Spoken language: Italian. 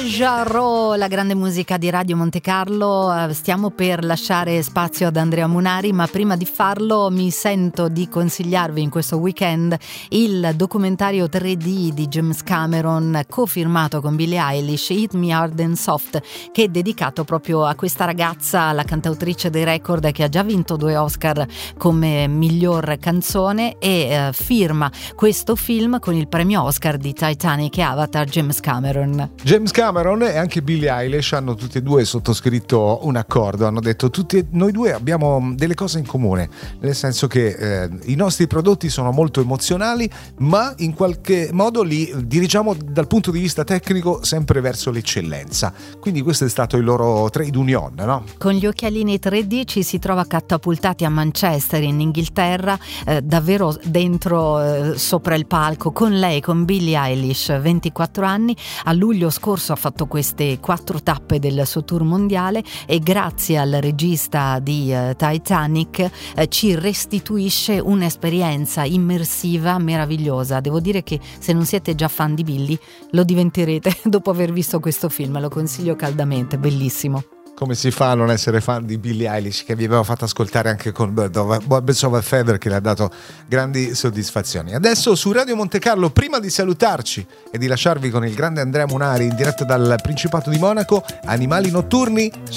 Jarreau, la grande musica di Radio Monte Carlo. Stiamo per lasciare spazio ad Andrea Munari, ma prima di farlo mi sento di consigliarvi in questo weekend il documentario 3D di James Cameron, cofirmato con Billie Eilish, Hit Me Hard and Soft, che è dedicato proprio a questa ragazza, la cantautrice dei record, che ha già vinto 2 Oscar come miglior canzone, e firma questo film con il premio Oscar di Titanic e Avatar James Cameron. James Cameron e anche Billie Eilish hanno tutti e due sottoscritto un accordo, hanno detto tutti noi due abbiamo delle cose in comune, nel senso che i nostri prodotti sono molto emozionali, ma in qualche modo li dirigiamo dal punto di vista tecnico sempre verso l'eccellenza, quindi questo è stato il loro trade union, no? Con gli occhialini 3D ci si trova catapultati a Manchester, in Inghilterra, davvero dentro, sopra il palco, con lei, con Billie Eilish, 24 anni. A luglio scorso ha fatto queste 4 tappe del suo tour mondiale e grazie al regista di Titanic ci restituisce un'esperienza immersiva meravigliosa. Devo dire che se non siete già fan di Billie lo diventerete dopo aver visto questo film, lo consiglio caldamente, bellissimo. Come si fa a non essere fan di Billie Eilish, che vi avevo fatto ascoltare anche con Birds of a Feather, che le ha dato grandi soddisfazioni. Adesso su Radio Monte Carlo, prima di salutarci e di lasciarvi con il grande Andrea Munari in diretta dal Principato di Monaco, Animali Notturni.